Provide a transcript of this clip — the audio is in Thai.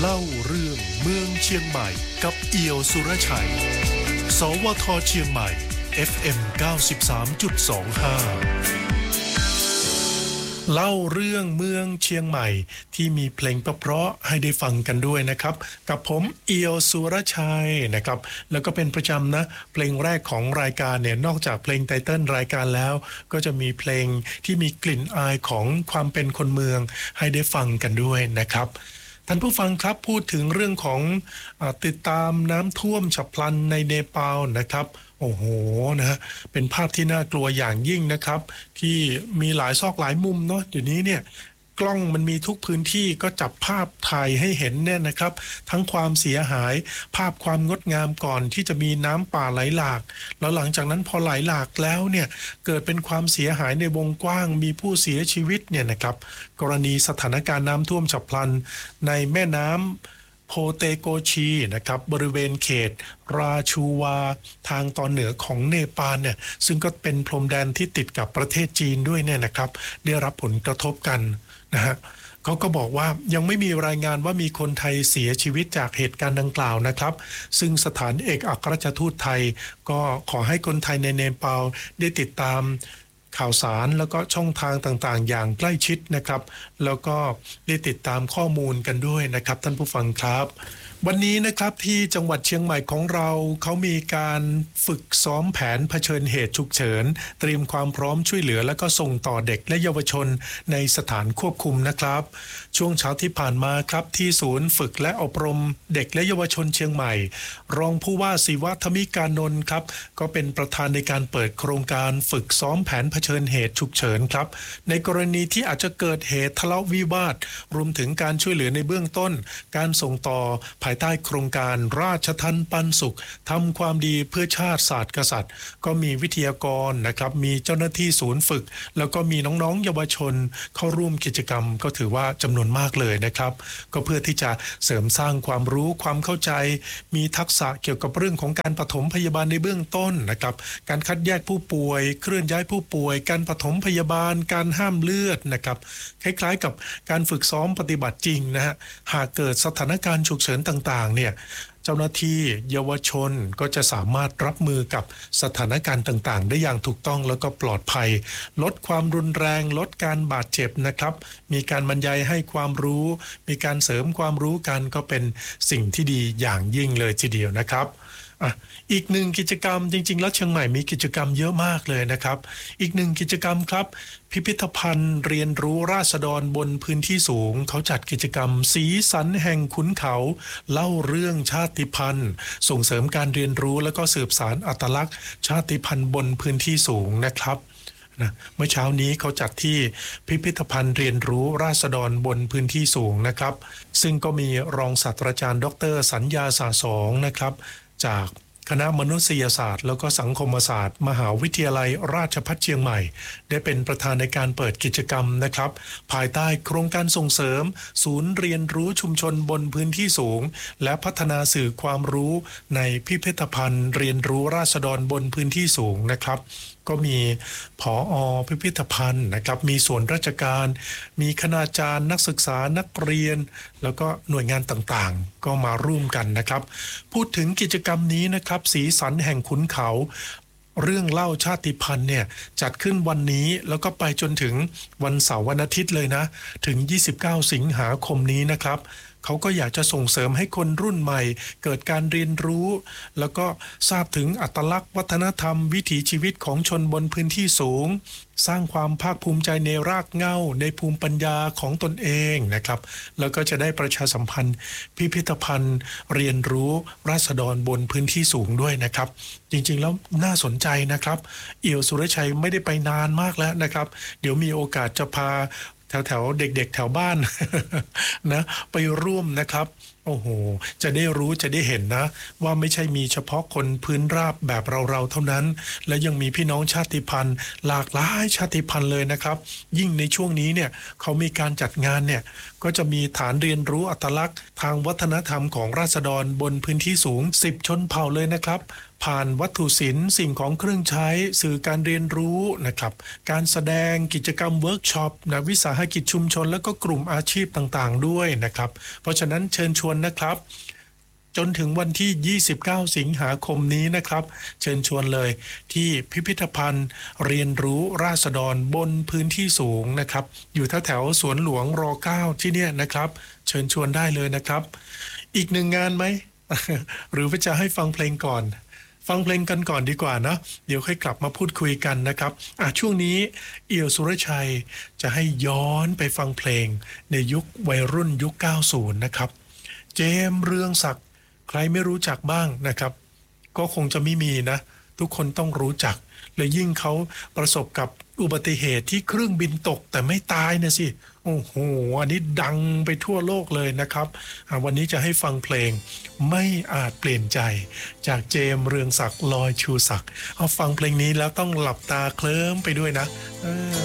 เล่าเรื่องเมืองเชียงใหม่กับเอี่ยวสุรชัยสวทเชียงใหม่ FM 93.25เล่าเรื่องเมืองเชียงใหม่ที่มีเพลงเพราะๆให้ได้ฟังกันด้วยนะครับกับผมเอี่ยวสุรชัยนะครับแล้วก็เป็นประจำนะเพลงแรกของรายการเนี่ยนอกจากเพลงไตเติ้ลรายการแล้วก็จะมีเพลงที่มีกลิ่นอายของความเป็นคนเมืองให้ได้ฟังกันด้วยนะครับท่านผู้ฟังครับพูดถึงเรื่องของติดตามน้ำท่วมฉับพลันในเนปาลนะครับโอ้โหนะฮะเป็นภาพที่น่ากลัวอย่างยิ่งนะครับที่มีหลายซอกหลายมุมเนาะเดี๋ยวนี้เนี่ยกล้องมันมีทุกพื้นที่ก็จับภาพถ่ายให้เห็นเนี่ยนะครับทั้งความเสียหายภาพความงดงามก่อนที่จะมีน้ำป่าไหลหลากแล้วหลังจากนั้นพอไหลหลากแล้วเนี่ยเกิดเป็นความเสียหายในวงกว้างมีผู้เสียชีวิตเนี่ยนะครับกรณีสถานการณ์น้ำท่วมฉับพลันในแม่น้ำโพเตโกชีนะครับบริเวณเขตราชูวาทางตอนเหนือของเนปาลเนี่ยซึ่งก็เป็นพรมแดนที่ติดกับประเทศจีนด้วยเนี่ยนะครับได้รับผลกระทบกันนะฮะเขาก็บอกว่ายังไม่มีรายงานว่ามีคนไทยเสียชีวิตจากเหตุการณ์ดังกล่าวนะครับซึ่งสถานเอกอัครราชทูตไทยก็ขอให้คนไทยในเนปาลได้ติดตามข่าวสารแล้วก็ช่องทางต่างๆอย่างใกล้ชิดนะครับแล้วก็ได้ติดตามข้อมูลกันด้วยนะครับท่านผู้ฟังครับวันนี้นะครับที่จังหวัดเชียงใหม่ของเราเขามีการฝึกซ้อมแผนเผชิญเหตุฉุกเฉินเตรียมความพร้อมช่วยเหลือและก็ส่งต่อเด็กและเยาวชนในสถานควบคุมนะครับช่วงเช้าที่ผ่านมาครับที่ศูนย์ฝึกและอบรมเด็กและเยาวชนเชียงใหม่รองผู้ว่าศิวธมิกานนท์ครับก็เป็นประธานในการเปิดโครงการฝึกซ้อมแผนเผชิญเหตุฉุกเฉินครับในกรณีที่อาจจะเกิดเหตุทะเลาะวิวาทรวมถึงการช่วยเหลือในเบื้องต้นการส่งต่อภายใต้โครงการราชทัณฑ์ปันสุขทำความดีเพื่อชาติศาสตร์กษัตริย์ก็มีวิทยากรนะครับมีเจ้าหน้าที่ศูนย์ฝึกแล้วก็มีน้องๆเยาวชนเข้าร่วมกิจกรรมก็ถือว่าจำนวนมากเลยนะครับก็เพื่อที่จะเสริมสร้างความรู้ความเข้าใจมีทักษะเกี่ยวกับเรื่องของการปฐมพยาบาลในเบื้องต้นนะครับการคัดแยกผู้ป่วยเคลื่อนย้ายผู้ป่วยการปฐมพยาบาลการห้ามเลือดนะครับคล้ายๆกับการฝึกซ้อมปฏิบัติจริงนะฮะหากเกิดสถานการณ์ฉุกเฉินต่างๆเนี่ยเจ้าหน้าที่เยาวชนก็จะสามารถรับมือกับสถานการณ์ต่างๆได้อย่างถูกต้องแล้วก็ปลอดภัยลดความรุนแรงลดการบาดเจ็บนะครับมีการบรรยายให้ความรู้มีการเสริมความรู้กันก็เป็นสิ่งที่ดีอย่างยิ่งเลยทีเดียวนะครับอีกหนึ่งกิจกรรมจริงๆแล้วเชียงใหม่มีกิจกรรมเยอะมากเลยนะครับอีกหนึ่งกิจกรรมครับพิพิธภัณฑ์เรียนรู้ราษฎรบนพื้นที่สูงเขาจัดกิจกรรมสีสันแห่งขุนเขาเล่าเรื่องชาติพันธุ์ส่งเสริมการเรียนรู้และก็สืบสานอัตลักษณ์ชาติพันธุ์บนพื้นที่สูงนะครับเมื่อเช้านี้เขาจัดที่พิพิธภัณฑ์เรียนรู้ราษฎรบนพื้นที่สูงนะครับซึ่งก็มีรองศาสตราจารย์ดร.สัญญาสาสองนะครับจากคณะมนุษยศาสตร์แล้วก็สังคมศาสตร์มหาวิทยาลัยราชภัฏเชียงใหม่ได้เป็นประธานในการเปิดกิจกรรมนะครับภายใต้โครงการส่งเสริมศูนย์เรียนรู้ชุมชนบนพื้นที่สูงและพัฒนาสื่อความรู้ในพิพิธภัณฑ์เรียนรู้ราษฎรบนพื้นที่สูงนะครับก็มีผอ.พิพิธภัณฑ์นะครับมีส่วนราชการมีคณาจารย์นักศึกษานักเรียนแล้วก็หน่วยงานต่างๆก็มาร่วมกันนะครับพูดถึงกิจกรรมนี้นะครับสีสันแห่งขุนเขาเรื่องเล่าชาติพันธุ์เนี่ยจัดขึ้นวันนี้แล้วก็ไปจนถึงวันเสาร์วันอาทิตย์เลยนะถึง29สิงหาคมนี้นะครับเขาก็อยากจะส่งเสริมให้คนรุ่นใหม่เกิดการเรียนรู้แล้วก็ทราบถึงอัตลักษณ์วัฒนธรรมวิถีชีวิตของชนบนพื้นที่สูงสร้างความภาคภูมิใจในรากเหง้าในภูมิปัญญาของตนเองนะครับแล้วก็จะได้ประชาสัมพันธ์พิพิธภัณฑ์เรียนรู้ราษฎรบนพื้นที่สูงด้วยนะครับจริงๆแล้วน่าสนใจนะครับเอี่ยวสุรชัยไม่ได้ไปนานมากแล้วนะครับเดี๋ยวมีโอกาสจะพาแถวๆเด็กๆแถวบ้าน นะไปร่วมนะครับโอ้โหจะได้รู้จะได้เห็นนะว่าไม่ใช่มีเฉพาะคนพื้นราบแบบเราๆเท่านั้นและยังมีพี่น้องชาติพันธุ์หลากหลายชาติพันธุ์เลยนะครับยิ่งในช่วงนี้เนี่ยเขามีการจัดงานเนี่ยก็จะมีฐานเรียนรู้อัตลักษณ์ทางวัฒนธรรมของราษฎรบนพื้นที่สูง10ชนเผ่าเลยนะครับผ่านวัตถุศิลป์สิ่งของเครื่องใช้สื่อการเรียนรู้นะครับการแสดงกิจกรรมเวิร์กช็อปวิสาหกิจชุมชนแล้วก็กลุ่มอาชีพต่างๆด้วยนะครับเพราะฉะนั้นเชิญชวนวนนะครับจนถึงวันที่ 29 สิงหาคมนี้นะครับเชิญชวนเลยที่พิพิธภัณฑ์เรียนรู้ราษฎรบนพื้นที่สูงนะครับอยู่แถวๆสวนหลวงร9ที่เนี่ยนะครับเชิญชวนได้เลยนะครับอีกหนึ่งงานไหม หรือว่าจะให้ฟังเพลงก่อนฟังเพลงกันก่อนดีกว่านะเดี๋ยวค่อยกลับมาพูดคุยกันนะครับช่วงนี้เอี่ยวสุรชัยจะให้ย้อนไปฟังเพลงในยุควัยรุ่นยุค 90 นะครับเจมส์เรืองศักดิ์ใครไม่รู้จักบ้างนะครับก็คงจะไม่มีนะทุกคนต้องรู้จักและยิ่งเขาประสบกับอุบัติเหตุที่เครื่องบินตกแต่ไม่ตายนะสิโอ้โหอันนี้ดังไปทั่วโลกเลยนะครับวันนี้จะให้ฟังเพลงไม่อาจเปลี่ยนใจจากเจมส์เรืองศักดิ์ลอยชูศักดิ์เอาฟังเพลงนี้แล้วต้องหลับตาเคลิ้มไปด้วยนะ